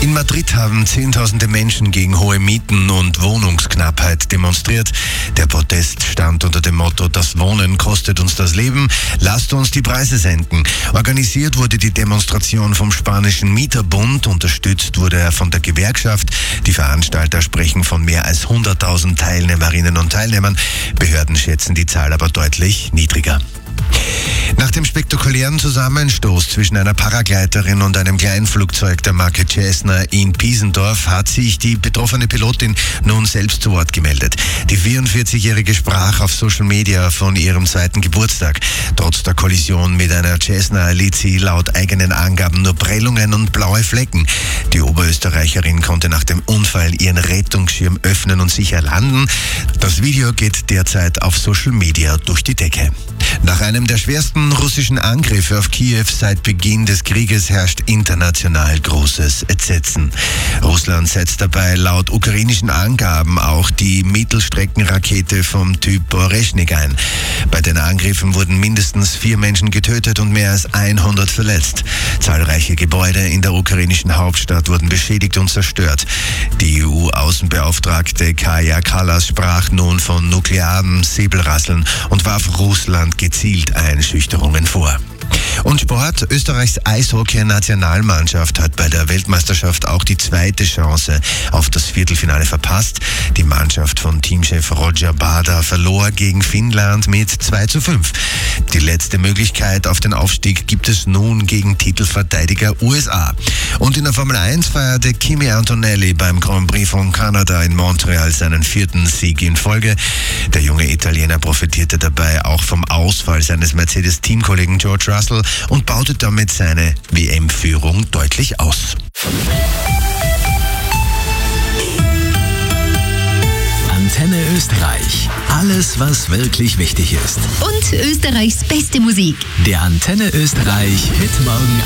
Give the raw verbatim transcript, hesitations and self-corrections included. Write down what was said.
In Madrid haben Zehntausende Menschen gegen hohe Mieten und Wohnungsknappheit demonstriert. Der Protest stand unter dem Motto: Das Wohnen kostet uns das Leben, lasst uns die Preise senken. Organisiert wurde die Demonstration vom spanischen Mieterbund, unterstützt wurde er von der Gewerkschaft. Die Veranstalter sprechen von mehr als hunderttausend Teilnehmerinnen und Teilnehmern. Behörden schätzen die Zahl aber deutlich niedriger. Nach dem spektakulären Zusammenstoß zwischen einer Paragleiterin und einem Kleinflugzeug der Marke Cessna in Piesendorf hat sich die betroffene Pilotin nun selbst zu Wort gemeldet. Die vierundvierzigjährige sprach auf Social Media von ihrem zweiten Geburtstag. Trotz der Kollision mit einer Cessna erlitt sie laut eigenen Angaben nur Prellungen und blaue Flecken. Die Oberösterreicherin konnte nach dem Unfall ihren Rettungsschirm öffnen und sicher landen. Das Video geht derzeit auf Social Media durch die Decke. Nach einem der schwersten russischen Angriffe auf Kiew seit Beginn des Krieges herrscht international großes Entsetzen. Russland setzt dabei laut ukrainischen Angaben auch die Mittelstreckenrakete vom Typ Oreschnik ein. Bei den Angriffen wurden mindestens vier Menschen getötet und mehr als hundert verletzt. Zahlreiche Gebäude in der ukrainischen Hauptstadt wurden beschädigt und zerstört. Die E U-Außenbeauftragte Kaja Kallas sprach nun von nuklearen Säbelrasseln und warf Russland gezielt Einschüchterungen vor. Und Sport: Österreichs Eishockey-Nationalmannschaft hat bei der Weltmeisterschaft auch die zweite Chance auf das Viertelfinale verpasst. Die Mannschaft von Teamchef Roger Bader verlor gegen Finnland mit zwei zu fünf. Die letzte Möglichkeit auf den Aufstieg gibt es nun gegen Titelverteidiger U S A. Und in der Formel eins feierte Kimi Antonelli beim Grand Prix von Kanada in Montreal seinen vierten Sieg in Folge. Der junge Italiener profitierte dabei auch vom Ausfall seines Mercedes-Teamkollegen George Russell und baute damit seine W M-Führung deutlich aus. Antenne Österreich. Alles, was wirklich wichtig ist. Und Österreichs beste Musik. Der Antenne Österreich Hitmorgen